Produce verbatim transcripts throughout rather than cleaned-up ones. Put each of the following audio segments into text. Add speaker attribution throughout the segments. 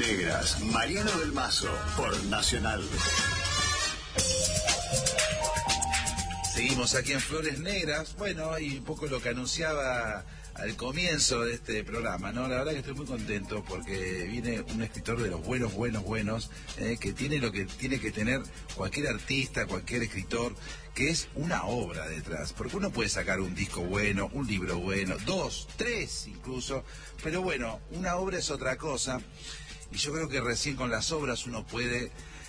Speaker 1: Negras, Mariano del Mazo, por Nacional.
Speaker 2: Seguimos aquí en Flores Negras, bueno, y un poco lo que anunciaba al comienzo de este programa, ¿no? La verdad que estoy muy contento porque viene un escritor de los buenos, buenos, buenos, eh, que tiene lo que tiene que tener cualquier artista, cualquier escritor, que es una obra detrás, porque uno puede sacar un disco bueno, un libro bueno, dos, tres incluso, pero bueno, una obra es otra cosa, y yo creo que recién con las obras uno puede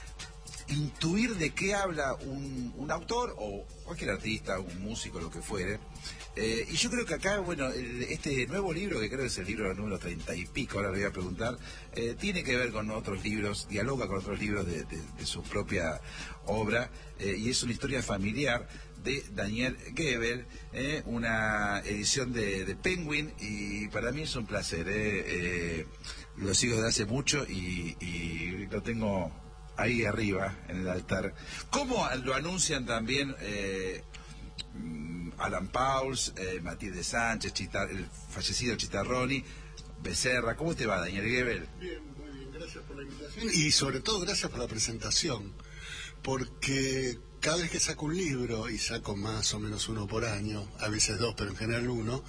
Speaker 2: intuir de qué habla un, un autor o cualquier artista, un músico, lo que fuere. Eh, y yo creo que acá, bueno, el, este nuevo libro, que creo que es el libro número treinta y pico, ahora le voy a preguntar, eh, tiene que ver con otros libros, dialoga con otros libros de, de, de su propia obra, eh, y es una historia familiar de Daniel Gebel, eh, una edición de, de Penguin, y para mí es un placer, eh, eh, lo sigo desde hace mucho y, y lo tengo ahí arriba, en el altar. ¿Cómo lo anuncian también eh, Alan Pauls, eh, Matilde Sánchez, Chita, el fallecido Chitarroni, Becerra? ¿Cómo te va, Daniel Gebel?
Speaker 3: Bien, muy bien, gracias por la invitación y sobre todo gracias por la presentación, porque cada vez que saco un libro, y saco más o menos uno por año, a veces dos, pero en general uno,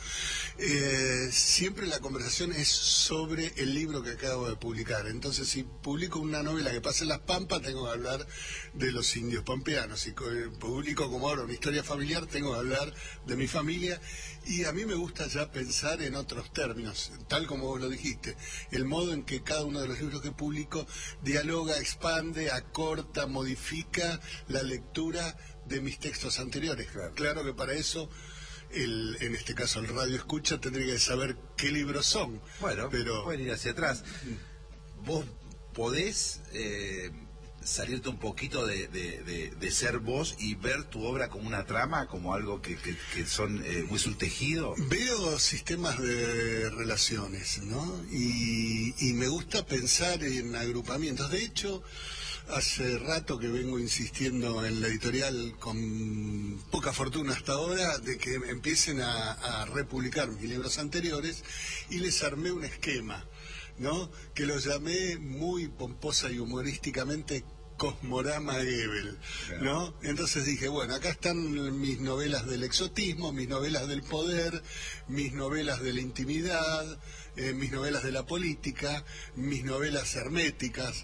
Speaker 3: eh, siempre la conversación es sobre el libro que acabo de publicar. Entonces, si publico una novela que pasa en Las Pampas, tengo que hablar de los indios pampeanos. Si publico, como ahora, una historia familiar, tengo que hablar de mi familia. Y a mí me gusta ya pensar en otros términos, tal como vos lo dijiste, el modo en que cada uno de los libros que publico dialoga, expande, acorta, modifica la lectura de mis textos anteriores. Claro, claro que para eso, el, en este caso el radio escucha, tendría que saber qué libros son.
Speaker 2: Bueno,
Speaker 3: pero
Speaker 2: pueden ir hacia atrás. Vos podés eh, salirte un poquito de, de, de, de ser vos y ver tu obra como una trama, como algo que, que, que son eh, es un tejido.
Speaker 3: Veo sistemas de relaciones, ¿no? Y, y me gusta pensar en agrupamientos. De hecho, hace rato que vengo insistiendo en la editorial, con poca fortuna hasta ahora, de que empiecen a, a republicar mis libros anteriores, y les armé un esquema, ¿no? Que lo llamé muy pomposa y humorísticamente Cosmorama Gebel, ¿no? Entonces dije, bueno, acá están mis novelas del exotismo, mis novelas del poder, mis novelas de la intimidad, eh, mis novelas de la política, mis novelas herméticas.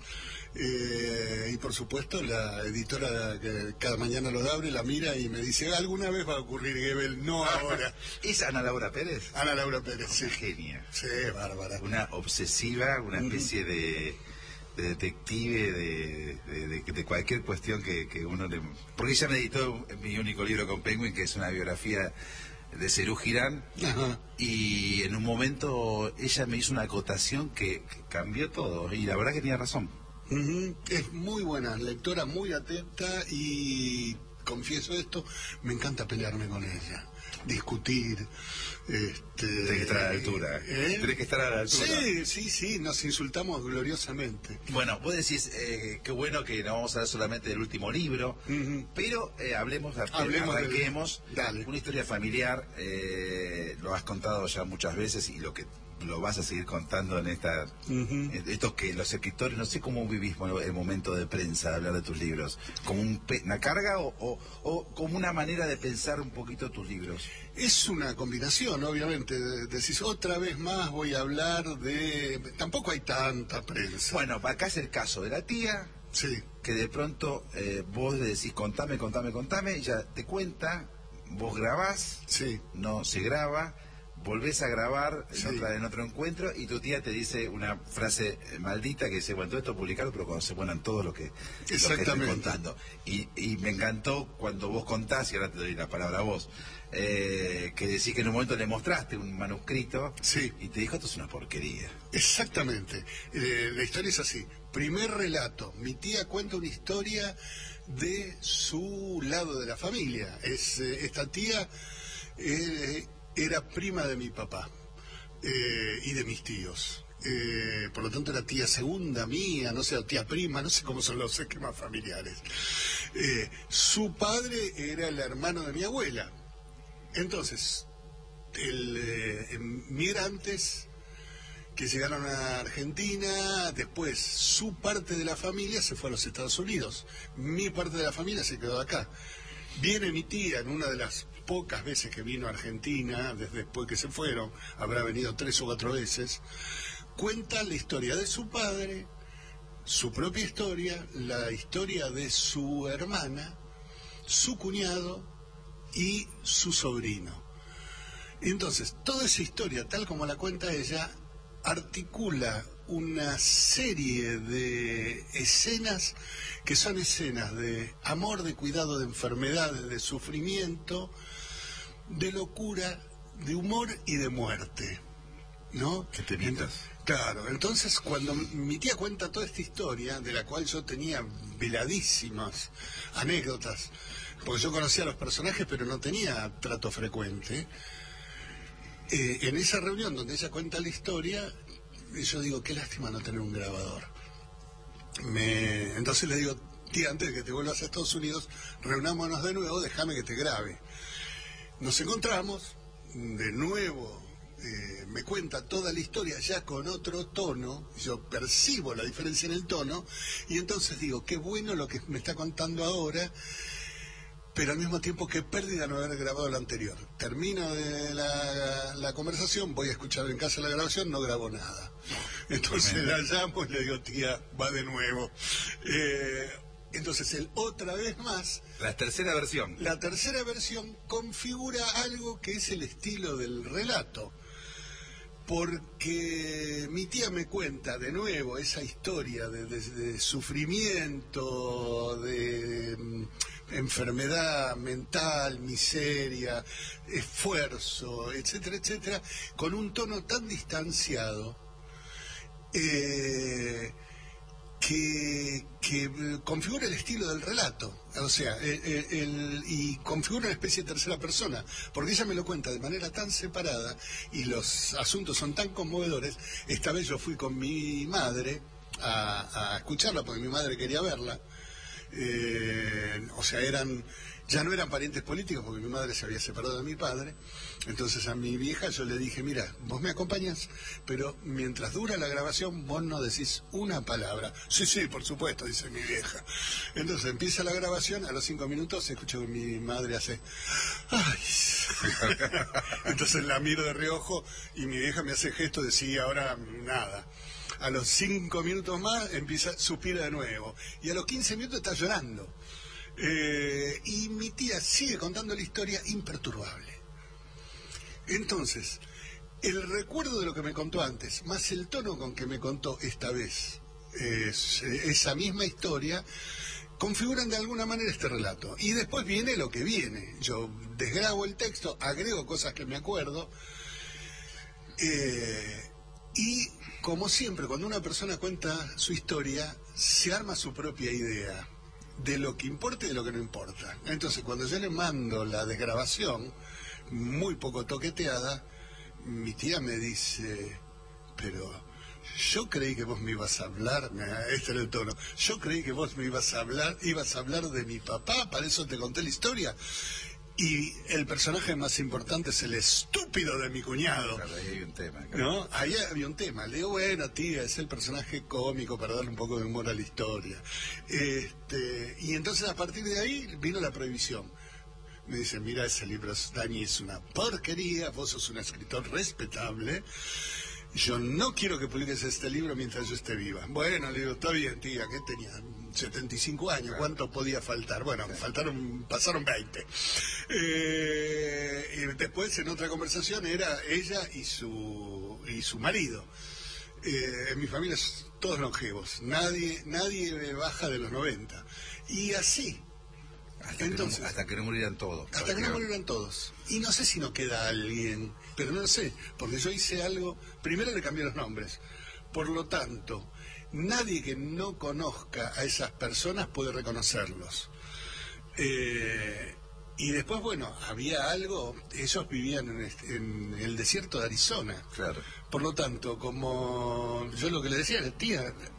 Speaker 3: Eh, y por supuesto la editora que cada mañana lo abre, la mira y me dice, alguna vez va a ocurrir Gebel, no ahora.
Speaker 2: ¿Es Ana Laura Pérez?
Speaker 3: Ana Laura Pérez,
Speaker 2: una
Speaker 3: sí.
Speaker 2: Genia.
Speaker 3: Sí, bárbara.
Speaker 2: Una obsesiva, una especie de, de detective de, de, de, de cualquier cuestión que, que uno le... Porque ella me editó mi único libro con Penguin, que es una biografía de Serú Girán. Ajá. Y en un momento ella me hizo una acotación que, que cambió todo, y la verdad que tenía razón.
Speaker 3: Uh-huh. Es muy buena lectora, muy atenta, y confieso esto, me encanta pelearme con ella, discutir. Este,
Speaker 2: Tienes que estar a la altura. ¿Eh? Tienes que estar a la altura.
Speaker 3: Sí, sí, sí, nos insultamos gloriosamente.
Speaker 2: Bueno, vos decís, eh, qué bueno que no vamos a hablar solamente del último libro, uh-huh. pero eh, hablemos, hablemos arranquemos, del... Dale. Una historia familiar, eh, lo has contado ya muchas veces y lo que lo vas a seguir contando en esta uh-huh. estos que los escritores, no sé cómo vivís el momento de prensa de hablar de tus libros, como un, una carga o, o, o como una manera de pensar un poquito tus libros.
Speaker 3: Es una combinación, obviamente. Decís, otra vez más voy a hablar de... Tampoco hay tanta prensa.
Speaker 2: Bueno, acá es el caso de la tía,
Speaker 3: sí,
Speaker 2: que de pronto eh, vos le decís, contame, contame, contame, ella te cuenta, vos grabás,
Speaker 3: sí,
Speaker 2: no se graba, volvés a grabar en,
Speaker 3: sí.
Speaker 2: otra, en otro encuentro, y tu tía te dice una frase maldita que dice, bueno, todo esto publicado, pero cuando se ponen todos lo que, lo que estoy contando. Y, y me encantó cuando vos contás, y ahora te doy la palabra a vos, eh, que decís que en un momento le mostraste un manuscrito,
Speaker 3: sí,
Speaker 2: y te dijo, esto es una porquería.
Speaker 3: Exactamente. Eh, la historia es así. Primer relato, mi tía cuenta una historia de su lado de la familia. Es, eh, esta tía... Eh, era prima de mi papá eh, y de mis tíos. Eh, por lo tanto era tía segunda mía, no sé, tía prima, no sé cómo son los esquemas familiares. Eh, su padre era el hermano de mi abuela. Entonces, el eh, Migrantes, que llegaron a Argentina, después su parte de la familia se fue a los Estados Unidos, mi parte de la familia se quedó acá. Viene mi tía en una de las pocas veces que vino a Argentina, desde después que se fueron, habrá venido tres o cuatro veces, cuenta la historia de su padre, su propia historia, la historia de su hermana, su cuñado y su sobrino. Entonces, toda esa historia, tal como la cuenta ella, articula una serie de escenas que son escenas de amor, de cuidado, de enfermedades, de sufrimiento, de locura, de humor y de muerte, ¿no?
Speaker 2: ¿Qué temitas?
Speaker 3: Claro, entonces cuando mi tía cuenta toda esta historia, de la cual yo tenía veladísimas anécdotas, porque yo conocía a los personajes pero no tenía trato frecuente, eh, en esa reunión donde ella cuenta la historia, yo digo, qué lástima no tener un grabador. Me... Entonces le digo, tía, antes de que te vuelvas a Estados Unidos, reunámonos de nuevo, déjame que te grabe. Nos encontramos, de nuevo, eh, me cuenta toda la historia ya con otro tono, yo percibo la diferencia en el tono, y entonces digo, qué bueno lo que me está contando ahora, pero al mismo tiempo qué pérdida no haber grabado la anterior. Termino de la, la conversación, voy a escuchar en casa la grabación, no grabo nada. Entonces la llamo y le digo, tía, va de nuevo. Eh, entonces él otra vez más...
Speaker 2: La tercera versión.
Speaker 3: La tercera versión configura algo que es el estilo del relato. Porque mi tía me cuenta de nuevo esa historia de, de, de sufrimiento, de, de enfermedad mental, miseria, esfuerzo, etcétera, etcétera, con un tono tan distanciado eh, que, que configura el estilo del relato. O sea, el, el, y configura una especie de tercera persona, porque ella me lo cuenta de manera tan separada y los asuntos son tan conmovedores. Esta vez yo fui con mi madre a, a escucharla, porque mi madre quería verla. Eh, o sea, eran ya no eran parientes políticos, porque mi madre se había separado de mi padre. Entonces a mi vieja yo le dije, mira, vos me acompañas, pero mientras dura la grabación vos no decís una palabra. Sí, sí, por supuesto, dice mi vieja. Entonces empieza la grabación, a los cinco minutos escucho que mi madre hace ¡ay! Entonces la miro de reojo y mi vieja me hace gesto de sí, ahora nada. A los cinco minutos más empieza, suspira de nuevo, y a los quince minutos está llorando. Eh, y mi tía sigue contando la historia imperturbable. Entonces, el recuerdo de lo que me contó antes, más el tono con que me contó esta vez es, esa misma historia, configuran de alguna manera este relato. Y después viene lo que viene. Yo desgrabo el texto, agrego cosas que me acuerdo, eh, y como siempre, cuando una persona cuenta su historia, se arma su propia idea de lo que importa y de lo que no importa. Entonces, cuando yo le mando la desgrabación, muy poco toqueteada, mi tía me dice, pero yo creí que vos me ibas a hablar, este era el tono, yo creí que vos me ibas a hablar, ibas a hablar de mi papá, para eso te conté la historia. Y el personaje más importante es el estúpido de mi cuñado.
Speaker 2: Claro, ahí hay un tema. Claro.
Speaker 3: ¿No? Ahí había un tema. Le digo, bueno, tía, es el personaje cómico para darle un poco de humor a la historia. Este, y entonces a partir de ahí vino la prohibición. Me dice, mira, ese libro, Dani, es una porquería, vos sos un escritor respetable. Yo no quiero que publiques este libro mientras yo esté viva. Bueno, le digo, está bien, tía, ¿qué tenía? setenta y cinco años, ¿cuánto podía faltar? Bueno, faltaron, pasaron veinte. Eh, y después, en otra conversación, era ella y su, y su marido. Eh, en mi familia son todos longevos, nadie, nadie baja de los noventa. Y así.
Speaker 2: Hasta,
Speaker 3: Entonces,
Speaker 2: que no, hasta que no murieran todos.
Speaker 3: Hasta que no murieran todos. Y no sé si no queda alguien, pero no lo sé, porque yo hice algo, primero le cambié los nombres. Por lo tanto, nadie que no conozca a esas personas puede reconocerlos. Eh, y después, bueno, había algo, ellos vivían en, este, en el desierto de Arizona.
Speaker 2: Claro.
Speaker 3: Por lo tanto, como yo lo que le decía era, tía,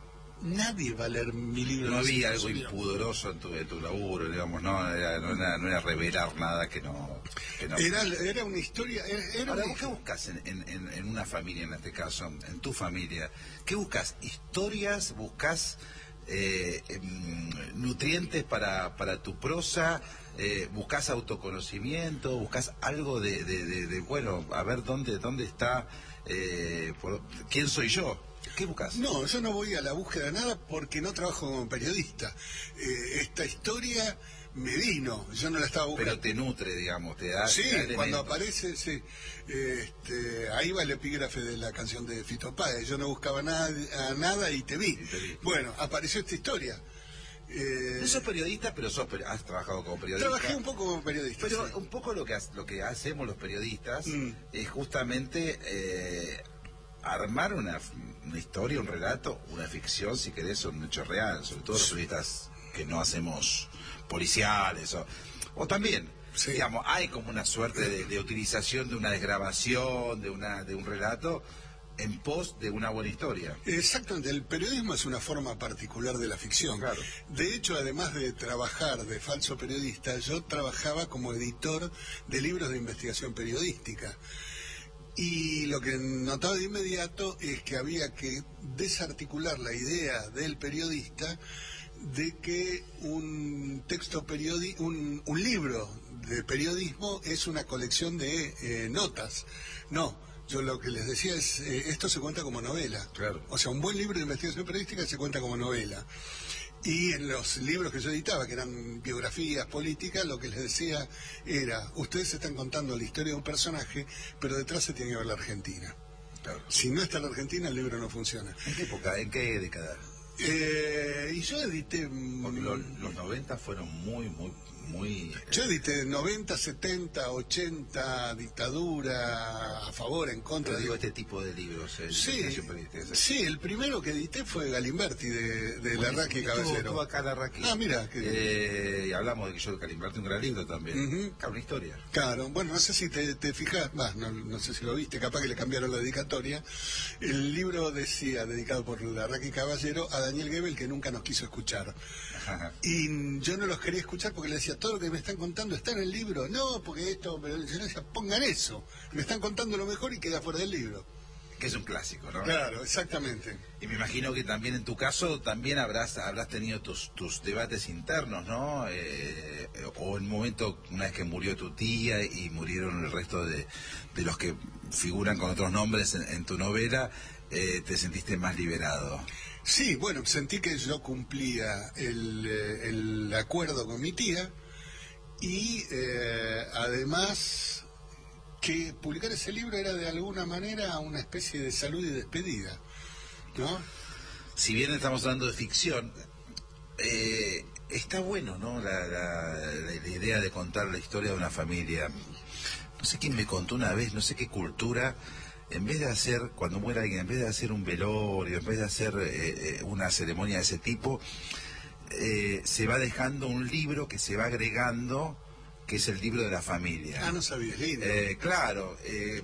Speaker 3: nadie va a leer mi libro.
Speaker 2: No había algo impudoroso en tu, en tu laburo, digamos, no era, no era, no era revelar nada que no... Que no...
Speaker 3: Era, era una historia... Era, era
Speaker 2: Ahora,
Speaker 3: una...
Speaker 2: ¿qué buscas en, en, en una familia, en este caso, en tu familia? ¿Qué buscas? ¿Historias? ¿Buscas eh, eh, nutrientes para, para tu prosa? Eh, ¿Buscas autoconocimiento? ¿Buscas algo de, de, de, de, bueno, a ver dónde, dónde está, eh, por, quién soy yo? ¿Qué buscas?
Speaker 3: No, yo no voy a la búsqueda de nada porque no trabajo como periodista. Eh, esta historia me vino, yo no la estaba buscando.
Speaker 2: Pero te nutre, digamos, te da...
Speaker 3: Sí,
Speaker 2: te da
Speaker 3: cuando aparece, sí. Este, ahí va el epígrafe de la canción de Fito Páez. Yo no buscaba nada, a nada y te vi.
Speaker 2: Y te vi.
Speaker 3: Bueno, apareció esta historia.
Speaker 2: Eh, no sos periodista, pero sos peri has trabajado como periodista.
Speaker 3: Trabajé un poco como periodista.
Speaker 2: Pero
Speaker 3: sí.
Speaker 2: un poco lo que, lo que hacemos los periodistas
Speaker 3: mm.
Speaker 2: es justamente eh, armar una, una historia, un relato, una ficción, si querés, un hecho real, sobre todo los periodistas que no hacemos policiales o, o también, sí. digamos, hay como una suerte de, de utilización de una desgrabación, de una de un relato en pos de una buena historia.
Speaker 3: Exactamente, el periodismo es una forma particular de la ficción.
Speaker 2: Claro.
Speaker 3: De hecho, además de trabajar de falso periodista, yo trabajaba como editor de libros de investigación periodística. Y lo que notaba de inmediato es que había que desarticular la idea del periodista de que un texto periódico, un, un libro de periodismo es una colección de eh, notas. No, yo lo que les decía es, eh, esto se cuenta como novela.
Speaker 2: Claro.
Speaker 3: O sea, un buen libro de investigación periodística se cuenta como novela. Y en los libros que yo editaba, que eran biografías políticas, lo que les decía era, ustedes están contando la historia de un personaje, pero detrás se tiene que ver la Argentina.
Speaker 2: Claro.
Speaker 3: Si no está la Argentina, el libro no funciona.
Speaker 2: ¿En qué época? ¿En qué década?
Speaker 3: Eh, y yo edité...
Speaker 2: Porque los, los noventa fueron muy, muy, muy...
Speaker 3: Yo edité noventa, setenta, ochenta, dictadura, a favor, en contra.
Speaker 2: Pero digo,
Speaker 3: de...
Speaker 2: este tipo de libros. El,
Speaker 3: sí, sí, el primero que edité fue Galimberti, de, de Larraqui y Caballero.
Speaker 2: Estuvo acá Larraqui.
Speaker 3: Ah, mira. Que...
Speaker 2: Eh, y hablamos de que yo de Galimberti un gran libro también.
Speaker 3: Uh-huh.
Speaker 2: Claro, una historia.
Speaker 3: Claro, bueno, no sé si te, te fijas, bah, no, no sé si lo viste, capaz que le cambiaron la dedicatoria. El libro decía, dedicado por Larraqui y Caballero, a Daniel Goebel, que nunca nos quiso escuchar. Ajá. Y yo no los quería escuchar porque le decía, todo lo que me están contando está en el libro. No, porque esto, pero yo le decía, pongan eso. Me están contando lo mejor y queda fuera del libro.
Speaker 2: Que es un clásico, ¿no?
Speaker 3: Claro, exactamente.
Speaker 2: Y me imagino que también en tu caso también habrás habrás tenido tus tus debates internos, ¿no? Eh, o en un momento, una vez que murió tu tía y murieron el resto de, de los que figuran con otros nombres en, en tu novela, eh, te sentiste más liberado.
Speaker 3: Sí, bueno, sentí que yo cumplía el, el acuerdo con mi tía y eh, además que publicar ese libro era de alguna manera una especie de salud y despedida, ¿no?
Speaker 2: Si bien estamos hablando de ficción, eh, está bueno, ¿no? La, la, la idea de contar la historia de una familia. No sé quién me contó una vez, no sé qué cultura... En vez de hacer, cuando muere alguien, en vez de hacer un velorio, en vez de hacer eh, una ceremonia de ese tipo, eh, se va dejando un libro que se va agregando, que es el libro de la familia.
Speaker 3: Ah, no sabía, lindo.
Speaker 2: Eh, claro, eh,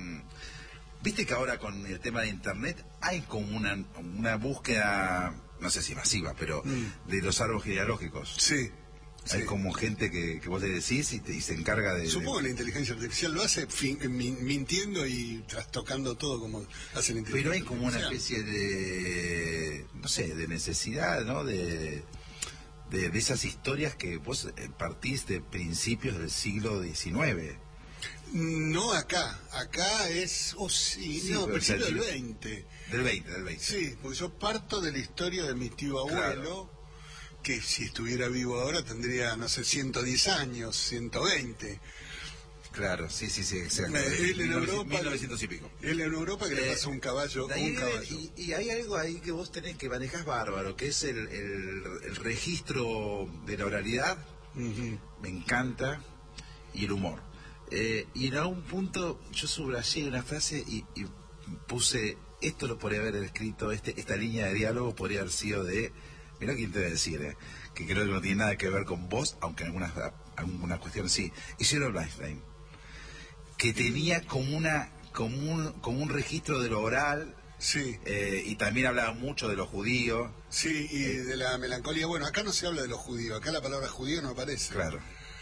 Speaker 2: viste que ahora con el tema de internet hay como una, una búsqueda, no sé si masiva, pero mm. de los árboles genealógicos.
Speaker 3: Sí.
Speaker 2: Hay
Speaker 3: sí.
Speaker 2: como gente que, que vos le decís y, te, y se encarga de...
Speaker 3: Supongo
Speaker 2: de...
Speaker 3: que la inteligencia artificial lo hace fin, mintiendo y trastocando todo como hace la inteligencia
Speaker 2: Pero hay como
Speaker 3: artificial.
Speaker 2: una especie de, no sé, de necesidad, ¿no? De, de, de esas historias que vos partís de principios del siglo diecinueve.
Speaker 3: No acá, acá es, oh sí, sí no, principio del veinte.
Speaker 2: Del veinte, del veinte.
Speaker 3: Sí, porque yo parto de la historia de mi tío abuelo... Claro. Que si estuviera vivo ahora tendría, no sé, ciento diez años, ciento veinte.
Speaker 2: Claro, sí, sí, sí, exacto.
Speaker 3: Él en Europa,
Speaker 2: mil novecientos y pico.
Speaker 3: Él en Europa que eh, le pasó un caballo, un caballo.
Speaker 2: Y, y hay algo ahí que vos tenés que manejas bárbaro, que es el, el, el registro de la oralidad, uh-huh. Me encanta, y el humor. Eh, y en algún punto yo subrayé una frase y, y puse, esto lo podría haber escrito, este, esta línea de diálogo podría haber sido de... Mirá quién te voy a decir, eh, que creo que no tiene nada que ver con vos, aunque en algunas, algunas cuestiones sí. Isidro Bernstein, que tenía como una como un, como un registro de lo oral
Speaker 3: Sí.
Speaker 2: Eh, y también hablaba mucho de los judíos.
Speaker 3: Sí, y eh, de la melancolía. Bueno, acá no se habla de los judíos, acá la palabra judío no aparece.
Speaker 2: Claro.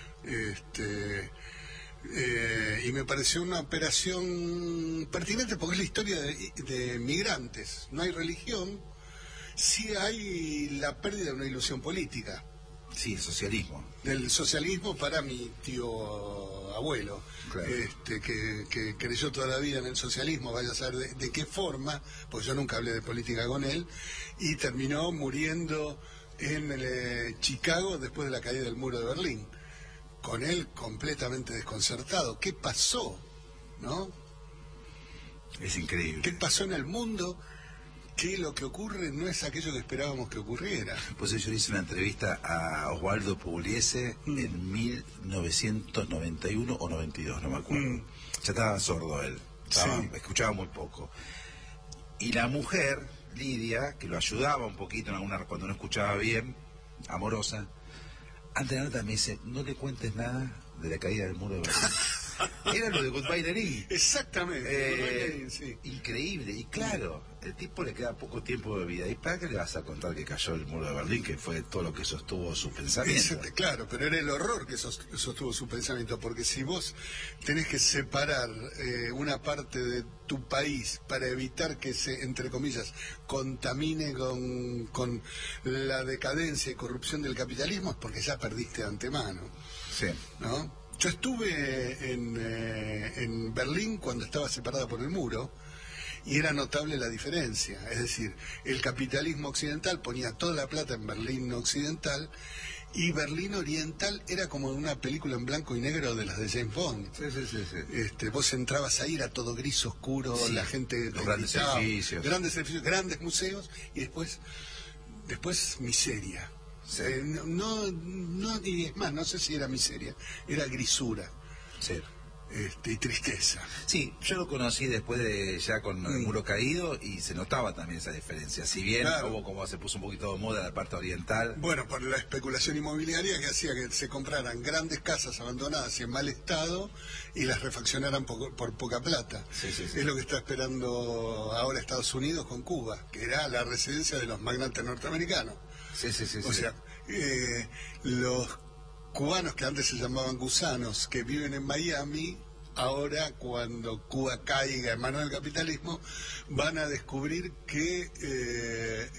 Speaker 3: Este, eh, y me pareció una operación pertinente porque es la historia de, de migrantes. No hay religión, sí hay la pérdida de una ilusión política.
Speaker 2: Sí, el socialismo.
Speaker 3: Del socialismo para mi tío abuelo,
Speaker 2: claro.
Speaker 3: este, que, que creyó toda la vida en el socialismo, vaya a saber de, de qué forma, porque yo nunca hablé de política con él, y terminó muriendo en eh, Chicago después de la caída del muro de Berlín, con él completamente desconcertado. ¿Qué pasó? ¿No?
Speaker 2: Es increíble.
Speaker 3: ¿Qué pasó en el mundo? Que lo que ocurre no es aquello que esperábamos que ocurriera.
Speaker 2: Pues yo hice una entrevista a Osvaldo Pugliese mm. en mil novecientos noventa y uno o noventa y dos, no me acuerdo. Mm. Ya estaba sordo él, estaba, sí. escuchaba muy poco. Y la mujer, Lidia, que lo ayudaba un poquito en alguna, cuando no escuchaba bien, amorosa, antes de la nota me dice, no le cuentes nada de la caída del muro de Berlín. Era lo de Goodbye Lenin.
Speaker 3: Exactamente.
Speaker 2: Eh, Lenin, sí. Increíble. Y claro, el tipo le queda poco tiempo de vida. ¿Y para qué le vas a contar que cayó el muro de Berlín, que fue todo lo que sostuvo su pensamiento?
Speaker 3: Exacto, claro, pero era el horror que sostuvo su pensamiento. Porque si vos tenés que separar eh, una parte de tu país para evitar que se, entre comillas, contamine con, con la decadencia y corrupción del capitalismo, es porque ya perdiste de antemano.
Speaker 2: Sí.
Speaker 3: ¿No? Yo estuve en, eh, en Berlín cuando estaba separada por el muro y era notable la diferencia. Es decir, el capitalismo occidental ponía toda la plata en Berlín occidental y Berlín oriental era como una película en blanco y negro de las de James Bond.
Speaker 2: Sí, sí, sí, sí.
Speaker 3: Este, vos entrabas ahí, era todo gris oscuro, sí, la gente...
Speaker 2: Los grandes
Speaker 3: gritaba,
Speaker 2: edificios.
Speaker 3: Grandes edificios, grandes museos y después, después miseria.
Speaker 2: Sí.
Speaker 3: Eh, no, no, no, y es más, no sé si era miseria, era grisura.
Speaker 2: Sí.
Speaker 3: Este, y tristeza.
Speaker 2: Sí, yo lo conocí después de ya con el muro caído y se notaba también esa diferencia. Si bien claro. hubo como se puso un poquito de moda la parte oriental.
Speaker 3: Bueno, por la especulación inmobiliaria que hacía que se compraran grandes casas abandonadas y en mal estado y las refaccionaran por, por poca plata.
Speaker 2: Sí, sí, sí.
Speaker 3: Es lo que está esperando ahora Estados Unidos con Cuba, que era la residencia de los magnates norteamericanos.
Speaker 2: Sí, sí, sí.
Speaker 3: O
Speaker 2: sí.
Speaker 3: sea, eh, los cubanos que antes se llamaban gusanos, que viven en Miami, ahora cuando Cuba caiga en manos del capitalismo, van a descubrir que eh,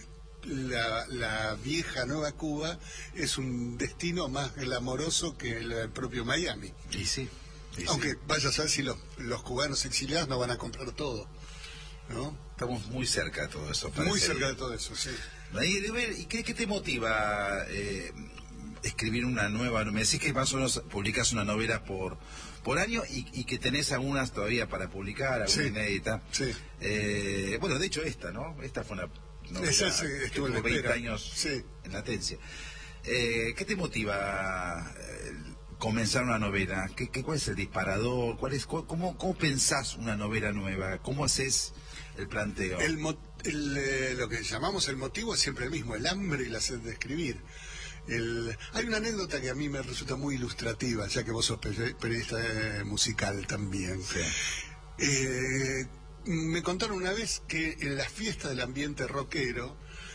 Speaker 3: la, la vieja nueva Cuba es un destino más glamoroso que el, el propio Miami.
Speaker 2: Y sí. Y
Speaker 3: Aunque
Speaker 2: sí.
Speaker 3: vaya a saber si los, los cubanos exiliados no van a comprar todo, ¿no?
Speaker 2: Estamos muy cerca de todo eso. Parece.
Speaker 3: Muy cerca de todo eso, sí.
Speaker 2: ¿Y qué, qué te motiva eh, escribir una nueva? Me decís que más o menos publicás una novela por por año y, y que tenés algunas todavía para publicar, alguna
Speaker 3: sí,
Speaker 2: inédita.
Speaker 3: Sí.
Speaker 2: Eh, bueno, de hecho esta, ¿no? Esta fue una novela
Speaker 3: Esa sí,
Speaker 2: que
Speaker 3: estuvo
Speaker 2: tuvo veinte años
Speaker 3: sí.
Speaker 2: en latencia. Eh, ¿Qué te motiva eh, comenzar una novela? ¿Qué, qué, ¿Cuál es el disparador? ¿Cuál es, cómo, ¿Cómo pensás una novela nueva? ¿Cómo haces el planteo?
Speaker 3: El, el, eh, lo que llamamos el motivo es siempre el mismo, el hambre y la sed de escribir. El, hay una anécdota que a mí me resulta muy ilustrativa, ya que vos sos periodista eh, musical también.
Speaker 2: Sí.
Speaker 3: Eh, me contaron una vez que en las fiestas del ambiente rockero,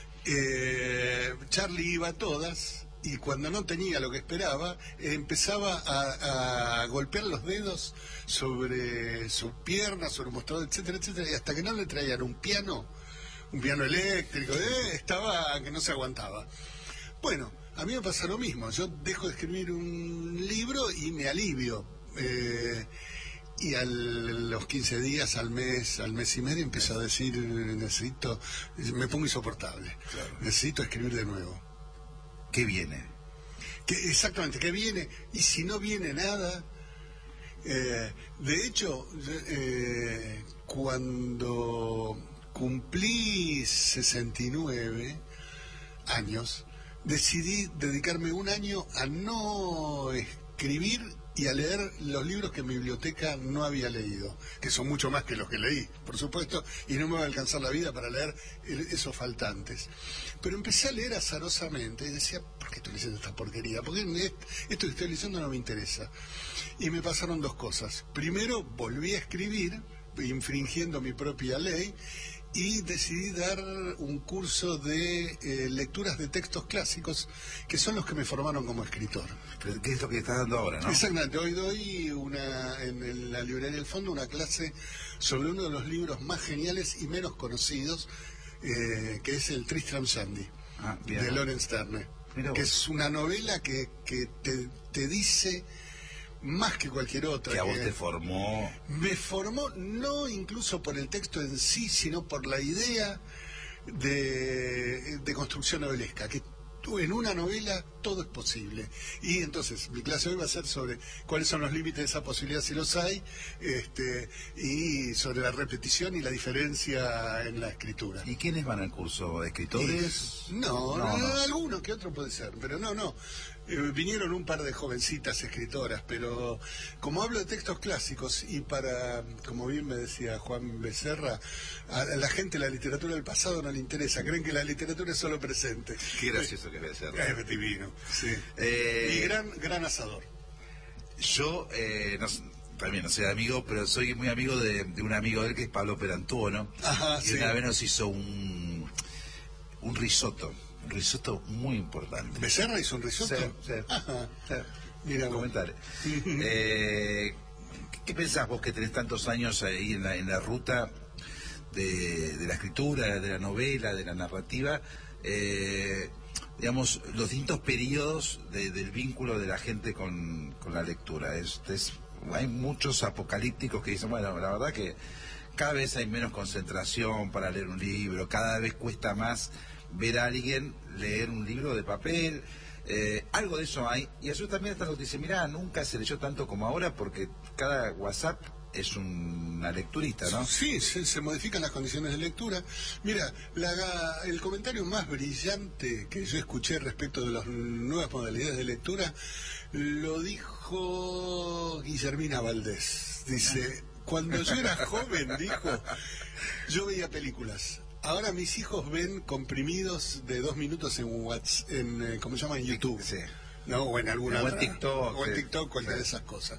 Speaker 3: eh, Charlie iba a todas y cuando no tenía lo que esperaba, eh, empezaba a, a golpear los dedos sobre sus piernas, sobre el mostrador, etcétera, etcétera, y hasta que no le traían un piano, un piano eléctrico, eh, estaba que no se aguantaba. Bueno, a mí me pasa lo mismo, yo dejo de escribir un libro y me alivio, eh, y a los quince días, al mes, al mes y medio empiezo a decir, necesito, me pongo insoportable, claro. Necesito escribir de nuevo.
Speaker 2: ¿Qué viene?
Speaker 3: Que, exactamente, ¿qué viene? Y si no viene nada, eh, de hecho, eh, cuando cumplí sesenta y nueve años, decidí dedicarme un año a no escribir y a leer los libros que mi biblioteca no había leído, que son mucho más que los que leí, por supuesto, y no me va a alcanzar la vida para leer esos faltantes. Pero empecé a leer azarosamente y decía, ¿por qué estoy leyendo esta porquería? Porque esto que estoy leyendo no me interesa. Y me pasaron dos cosas. Primero, volví a escribir, infringiendo mi propia ley, y decidí dar un curso de eh, lecturas de textos clásicos, que son los que me formaron como escritor.
Speaker 2: ¿Qué es lo que estás dando ahora, no?
Speaker 3: Exactamente, hoy doy una, en el- la librería del fondo una clase sobre uno de los libros más geniales y menos conocidos, eh, que es el Tristram Shandy,
Speaker 2: Ah, bien.
Speaker 3: de Lawrence Turner,
Speaker 2: Mirá
Speaker 3: que
Speaker 2: vos.
Speaker 3: es una novela que, que te, te dice más que cualquier otra.
Speaker 2: Que a vos
Speaker 3: que-
Speaker 2: te formó.
Speaker 3: me formó no incluso por el texto en sí, sino por la idea de, de construcción novelesca, que tú en una novela todo es posible. Y entonces mi clase hoy va a ser sobre cuáles son los límites de esa posibilidad, si los hay, este, y sobre la repetición y la diferencia en la escritura.
Speaker 2: ¿Y quiénes van al curso? ¿Escritores?
Speaker 3: Y- no,
Speaker 2: No, no.
Speaker 3: alguno que otro puede ser, pero no, no. Eh, vinieron un par de jovencitas escritoras, pero como hablo de textos clásicos y para, como bien me decía Juan Becerra, a la gente la literatura del pasado no le interesa, creen que la literatura es solo presente.
Speaker 2: Qué gracioso que debe ser.
Speaker 3: Es divino, sí.
Speaker 2: Eh,
Speaker 3: Y gran, gran asador.
Speaker 2: Yo, eh, no, s- también no soy amigo, pero soy muy amigo de, de un amigo de él que es Pablo Perantuono.
Speaker 3: Ajá,
Speaker 2: y
Speaker 3: sí.
Speaker 2: una vez nos hizo un, un risotto, un risotto muy importante.
Speaker 3: ¿Becerra hizo un risotto?
Speaker 2: Sí, sí.
Speaker 3: Ajá.
Speaker 2: Sí.
Speaker 3: Mira vos.
Speaker 2: Comentale. eh, ¿qué, qué pensás vos que tenés tantos años ahí en la, en la ruta de, de la escritura, de la novela, de la narrativa? Eh, digamos, los distintos periodos de- del vínculo de la gente con, con la lectura. Es, es- hay muchos apocalípticos que dicen, bueno, la verdad que cada vez hay menos concentración para leer un libro, cada vez cuesta más ver a alguien leer un libro de papel. Eh, algo de eso hay, y eso también está lo que dice, mirá, nunca se leyó tanto como ahora porque cada WhatsApp es un- una lecturita, ¿no?
Speaker 3: Sí, se, se modifican las condiciones de lectura. Mira, la- el comentario más brillante que yo escuché respecto de las nuevas modalidades de lectura lo dijo Guillermina Valdés. Dice, cuando yo era joven, dijo, yo veía películas. Ahora mis hijos ven comprimidos de dos minutos en WhatsApp, en, eh, ¿cómo se llama? En YouTube.
Speaker 2: Sí.
Speaker 3: ¿No? O en alguna
Speaker 2: O en
Speaker 3: otra-
Speaker 2: TikTok,
Speaker 3: O en
Speaker 2: sí.
Speaker 3: TikTok, cualquiera
Speaker 2: Sí.
Speaker 3: de esas cosas.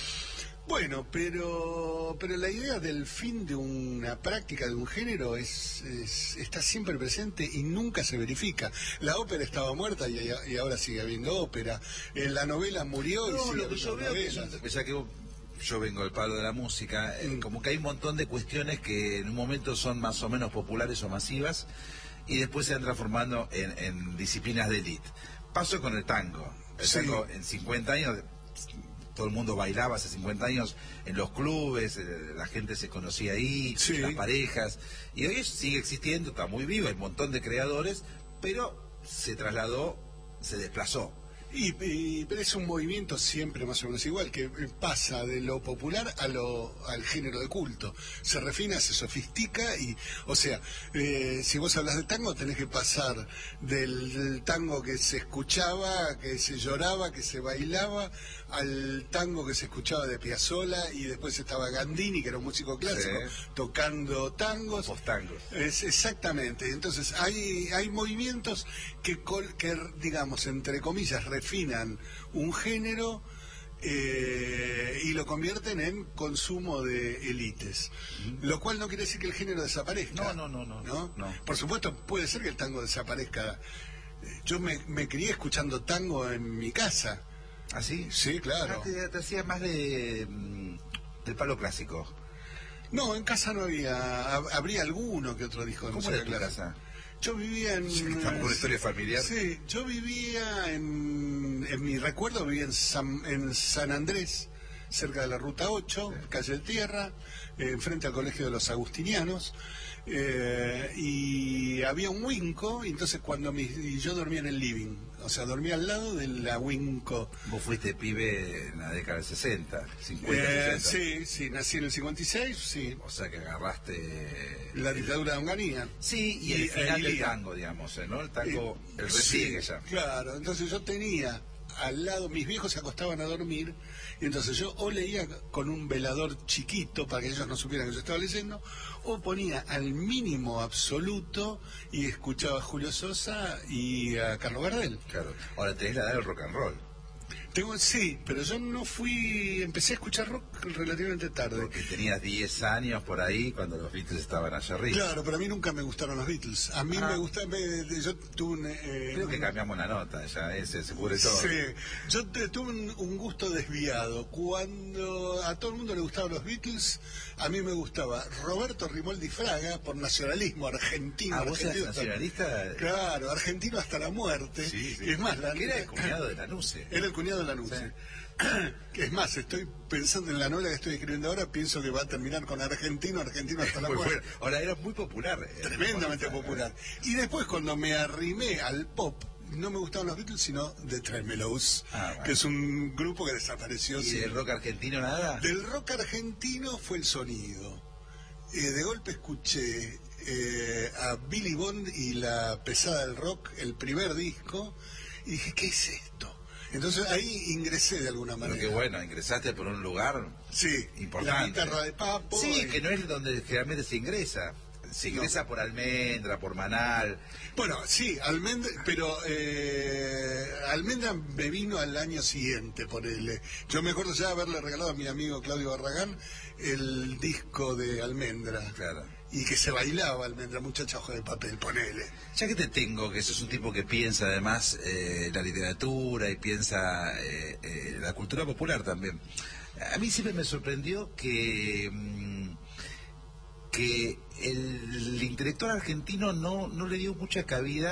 Speaker 3: Bueno, pero pero la idea del fin de una práctica, de un género, es, es- está siempre presente y nunca se verifica. La ópera estaba muerta y, y ahora sigue habiendo ópera. Eh, la novela murió y
Speaker 2: No,
Speaker 3: sigue
Speaker 2: lo que yo
Speaker 3: habiendo
Speaker 2: veo que
Speaker 3: novelas.
Speaker 2: son- ya que vos- yo vengo del palo de la música, eh,
Speaker 3: Mm.
Speaker 2: como que hay un montón de cuestiones que en un momento son más o menos populares o masivas y después se van transformando en, en disciplinas de élite. Pasó con el tango. El
Speaker 3: Sí.
Speaker 2: tango en cincuenta años, todo el mundo bailaba hace cincuenta años en los clubes, eh, la gente se conocía ahí,
Speaker 3: Sí.
Speaker 2: las parejas, y hoy sigue existiendo, está muy vivo, hay un montón de creadores, pero se trasladó, se desplazó.
Speaker 3: Y, y- pero es un movimiento siempre más o menos igual, que pasa de lo popular a lo, al género de culto. Se refina, se sofistica y, o sea, eh, si vos hablas de tango tenés que pasar del, del tango que se escuchaba, que se lloraba, que se bailaba, al tango que se escuchaba de Piazzolla y después estaba Gandini, que era un músico clásico,
Speaker 2: Sí.
Speaker 3: tocando tangos.
Speaker 2: Postangos.
Speaker 3: Es exactamente. Entonces hay hay movimientos que, col- que digamos, entre comillas, refinan un género eh, y lo convierten en consumo de élites. Lo cual no quiere decir que el género desaparezca.
Speaker 2: No, no, no, no, no.
Speaker 3: Por supuesto, puede ser que el tango desaparezca. Eh, Yo me, me crié escuchando tango en mi casa.
Speaker 2: ¿Ah, sí?
Speaker 3: Sí, claro.
Speaker 2: Ah, te, te hacía más de mm, del palo clásico.
Speaker 3: No, en casa no había. hab- Habría alguno que otro disco de
Speaker 2: ¿Cómo
Speaker 3: música
Speaker 2: era tu
Speaker 3: clásica.
Speaker 2: casa?
Speaker 3: Yo vivía en...
Speaker 2: Estamos con una historia familiar.
Speaker 3: Sí, yo vivía en... En mi recuerdo vivía en San, en San Andrés, cerca de la Ruta ocho, calle del Tierra, eh, enfrente al Colegio de los Agustinianos. eh, y había un Winco, y entonces cuando mi, y yo dormía en el living, o sea, dormía al lado de la Winco.
Speaker 2: Vos fuiste pibe en la década del sesenta, cincuenta,
Speaker 3: Eh,
Speaker 2: sesenta.
Speaker 3: sí, sí, nací en el cincuenta y seis, sí,
Speaker 2: O sea que agarraste...
Speaker 3: la dictadura de Onganía.
Speaker 2: Sí, y el
Speaker 3: Y-
Speaker 2: final
Speaker 3: eh,
Speaker 2: del
Speaker 3: Ilía.
Speaker 2: tango, digamos, ¿eh? ¿no? El tango,
Speaker 3: Eh,
Speaker 2: el
Speaker 3: sí,
Speaker 2: resiegue ya.
Speaker 3: Claro, entonces yo tenía al lado, mis viejos se acostaban a dormir, y entonces yo o leía con un velador chiquito para que ellos no supieran que yo estaba leyendo, o ponía al mínimo absoluto y escuchaba a Julio Sosa y a Carlos Gardel.
Speaker 2: Claro. Ahora tenés la edad del rock and roll.
Speaker 3: Tengo, sí, pero yo no fui, empecé a escuchar rock relativamente tarde.
Speaker 2: Porque tenías diez años por ahí cuando los Beatles estaban allá arriba.
Speaker 3: Claro, pero a mí nunca me gustaron los Beatles. A mí ah. me gusta, me, yo tuve un... Eh,
Speaker 2: Creo que cambiamos la nota, ya ese se cubre todo.
Speaker 3: Sí, yo te, tuve un, un gusto desviado. Cuando a todo el mundo le gustaban los Beatles, a mí me gustaba Roberto Rimoldi Fraga, por nacionalismo argentino.
Speaker 2: ¿Ah, vos eras
Speaker 3: argentino
Speaker 2: nacionalista?
Speaker 3: Hasta, claro, argentino hasta la muerte.
Speaker 2: Sí, sí.
Speaker 3: Es más, la,
Speaker 2: que era el cuñado de Lanuse.
Speaker 3: Era el cuñado de Lanuse. Sí. Es más, estoy pensando en la novela que estoy escribiendo ahora, pienso que va a terminar con argentino, argentino hasta la muerte.
Speaker 2: Bueno. Ahora era muy popular.
Speaker 3: Tremendamente popular. Y después cuando me arrimé al pop, no me gustaban los Beatles, sino The Tremelows, ah, bueno. que es un grupo que desapareció.
Speaker 2: ¿Y
Speaker 3: sí.
Speaker 2: del rock argentino nada?
Speaker 3: Del rock argentino fue el sonido. Eh, de golpe escuché eh, a Billy Bond y la pesada del rock, el primer disco, y dije, ¿qué es esto? Entonces ahí ingresé de alguna manera.
Speaker 2: Pero qué bueno, ingresaste por un lugar
Speaker 3: sí,
Speaker 2: importante.
Speaker 3: La guitarra de Papo.
Speaker 2: Sí,
Speaker 3: y...
Speaker 2: que no es donde generalmente se ingresa. Se ingresa no. por Almendra, por Manal.
Speaker 3: Bueno, sí, Almendra, pero eh, Almendra me vino al año siguiente, por el, yo me acuerdo ya haberle regalado a mi amigo Claudio Barragán el disco de Almendra.
Speaker 2: Claro.
Speaker 3: Y que se bailaba Almendra, muchacha hoja de papel, ponele.
Speaker 2: Ya que te tengo, que sos un tipo que piensa además eh, la literatura y piensa eh, eh, la cultura popular también. A mí siempre me sorprendió que... Mmm, que el intelectual argentino no, no le dio mucha cabida